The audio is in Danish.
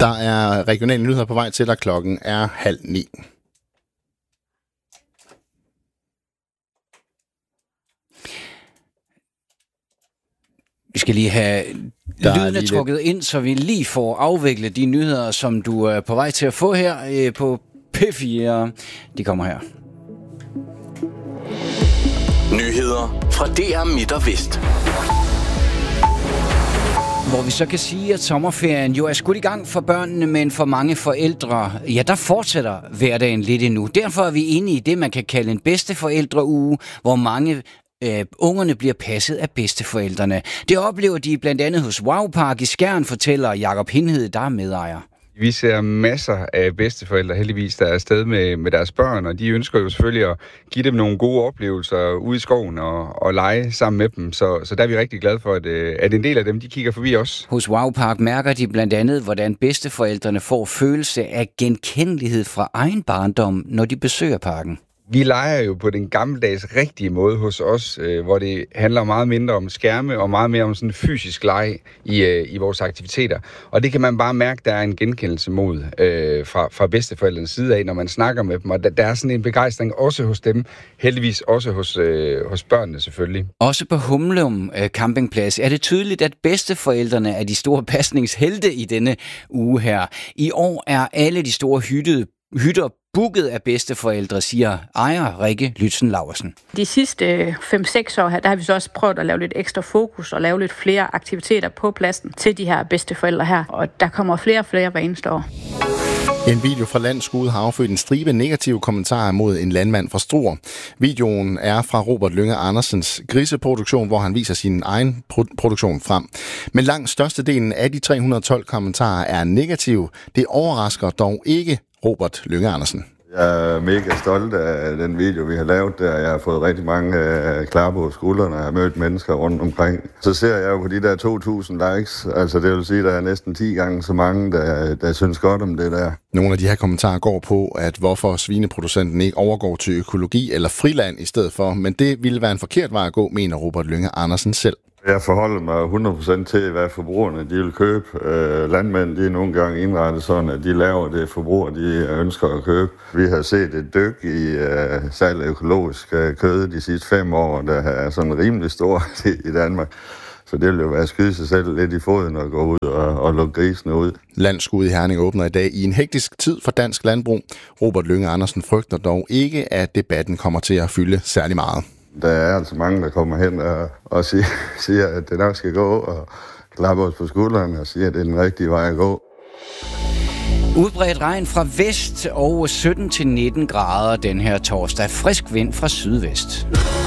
Der er regionale nyheder på vej til, og klokken er 8:30. Vi skal lige have lydene trukket ind, så vi lige får afviklet de nyheder, som du er på vej til at få her på P4. De kommer her. Nyheder fra DR Midt og Vest. Hvor vi så kan sige, at sommerferien jo er skudt i gang for børnene, men for mange forældre, ja, der fortsætter hverdagen lidt endnu. Derfor er vi inde i det, man kan kalde en bedsteforældreuge, hvor mange ungerne bliver passet af bedsteforældrene. Det oplever de blandt andet hos Wow Park i Skjern, fortæller Jakob Hindhede, der er medejer. Vi ser masser af bedsteforældre heldigvis, der er afsted med deres børn, og de ønsker jo selvfølgelig at give dem nogle gode oplevelser ude i skoven og lege sammen med dem. Så der er vi rigtig glade for, at en del af dem, de kigger forbi os. Hos Wow Park mærker de blandt andet, hvordan bedsteforældrene får følelse af genkendelighed fra egen barndom, når de besøger parken. Vi leger jo på den gammeldags rigtige måde hos os, hvor det handler meget mindre om skærme og meget mere om sådan fysisk leg i vores aktiviteter. Og det kan man bare mærke, der er en genkendelse mod fra bedsteforældrenes side af, når man snakker med dem. Og der er sådan en begejstring også hos dem, heldigvis også hos børnene selvfølgelig. Også på Humlum campingplads er det tydeligt, at bedsteforældrene er de store pasningshelte i denne uge her. I år er alle de store hytter booket af bedsteforældre, siger ejer Rikke Lytzen Laursen. De sidste 5-6 år her, der har vi så også prøvet at lave lidt ekstra fokus og lave lidt flere aktiviteter på pladsen til de her bedsteforældre her. Og der kommer flere og flere hver eneste år. En video fra Landskud har affødt en stribe negative kommentarer mod en landmand fra Struer. Videoen er fra Robert Lynge Andersens griseproduktion, hvor han viser sin egen produktion frem. Men langt størstedelen af de 312 kommentarer er negative. Det overrasker dog ikke Robert Lynge Andersen. Jeg er mega stolt af den video, vi har lavet der. Jeg har fået rigtig mange klapper på skuldrene, og jeg har mødt mennesker rundt omkring. Så ser jeg jo på de der 2.000 likes, altså det vil sige, at der er næsten 10 gange så mange, der synes godt om det der. Nogle af de her kommentarer går på, at hvorfor svineproducenten ikke overgår til økologi eller friland i stedet for, men det ville være en forkert vej at gå, mener Robert Lynge Andersen selv. Jeg forholder mig 100% til, hvad forbrugerne de vil købe. Landmænd de er nogle gange indrettet sådan, at de laver det forbrug, de ønsker at købe. Vi har set et dyk i salg af økologisk kød de sidste 5 år, der er sådan rimelig stort i Danmark. Så det vil jo være at skyde sig selv lidt i foden og gå ud og lukke grisene ud. Landskud i Herning åbner i dag i en hektisk tid for dansk landbrug. Robert Lynge Andersen frygter dog ikke, at debatten kommer til at fylde særlig meget. Der er altså mange, der kommer hen og siger, at det nok skal gå, og klapper os på skulderen og siger, at det er den rigtige vej at gå. Udbredt regn fra vest og 17-19 grader den her torsdag. Frisk vind fra sydvest.